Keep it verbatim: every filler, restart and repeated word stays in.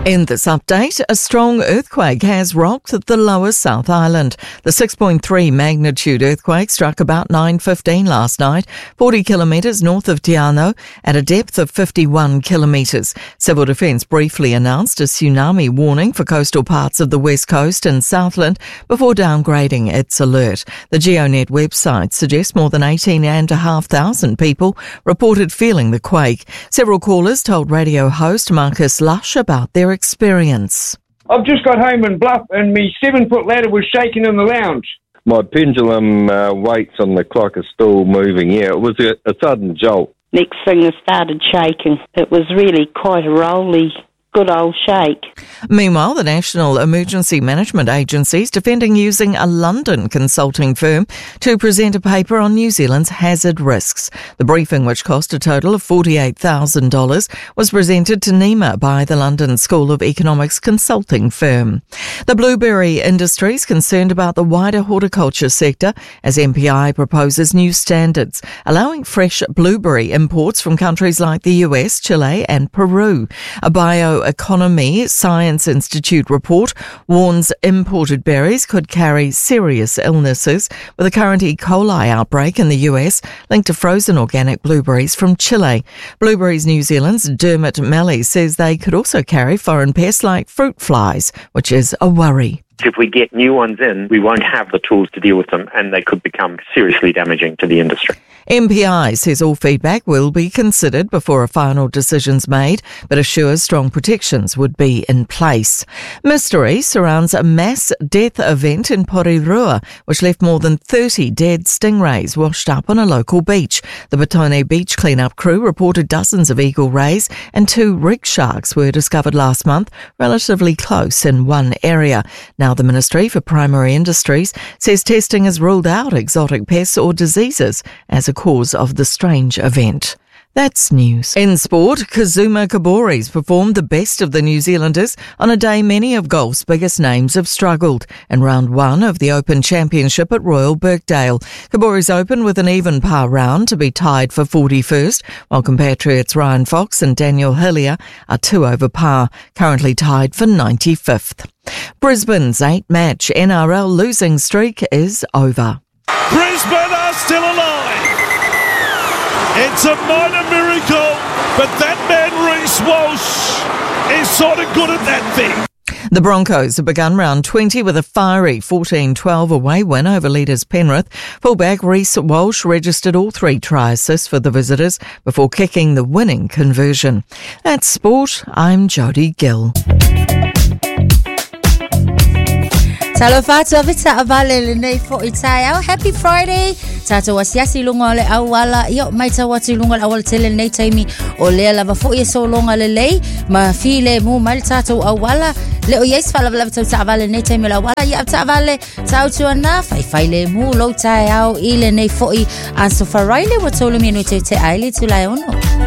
In this update, a strong earthquake has rocked the lower South Island. The six point three magnitude earthquake struck about nine fifteen last night, forty kilometres north of Te Anau, at a depth of fifty-one kilometres. Civil Defence briefly announced a tsunami warning for coastal parts of the west coast and Southland before downgrading its alert. The GeoNet website suggests more than eighteen and a half thousand people reported feeling the quake. Several callers told radio host Marcus Lush about their experience. I've just got home in Bluff and my seven-foot ladder was shaking in the lounge. My pendulum uh, weights on the clock are still moving. Yeah, it was a, a sudden jolt. Next thing, it started shaking. It was really quite a rolly, good old shake. Meanwhile, the National Emergency Management Agency is defending using a London consulting firm to present a paper on New Zealand's hazard risks. The briefing, which cost a total of forty-eight thousand dollars, was presented to NEMA by the London School of Economics consulting firm. The blueberry industry is concerned about the wider horticulture sector as M P I proposes new standards, allowing fresh blueberry imports from countries like the U S, Chile and Peru. A Bioeconomy Science Institute report warns imported berries could carry serious illnesses, with a current E. coli outbreak in the U S linked to frozen organic blueberries from Chile. Blueberries New Zealand's Dermot Malley says they could also carry foreign pests like fruit flies, which is a worry. If we get new ones in, we won't have the tools to deal with them and they could become seriously damaging to the industry. M P I says all feedback will be considered before a final decision's made, but assures strong protections would be in place. Mystery surrounds a mass death event in Porirua, which left more than thirty dead stingrays washed up on a local beach. The Batone beach cleanup crew reported dozens of eagle rays and two rig sharks were discovered last month, relatively close in one area. Now the Ministry for Primary Industries says testing has ruled out exotic pests or diseases as a cause of the strange event. That's news. In sport, Kazuma Kabori's performed the best of the New Zealanders on a day many of golf's biggest names have struggled. In round one of the Open Championship at Royal Birkdale, Kabori's opened with an even par round to be tied for forty-first, while compatriots Ryan Fox and Daniel Hillier are two over par, currently tied for ninety-fifth. Brisbane's eight-match N R L losing streak is over. Brisbane are still alive. It's a minor miracle, but that man Reece Walsh is sort of good at that thing. The Broncos have begun round twenty with a fiery fourteen twelve away win over leaders Penrith. Fullback Reece Walsh registered all three try assists for the visitors before kicking the winning conversion. That's sport. I'm Jodie Gill. Talofata vita avale le nei fo itai au happy Friday tata wasiasi lunga le awala yo maita wati lunga le awal tele nei taimi o le lava fo ye so longa le lei ma file mu mal tata awala le o yes fala lava tata avale nei taimi la awala ya tata avale tautu ana fai fai le mu lo tai au ile nei fo I aso faraile watolo mi no te te aile tu lai ono.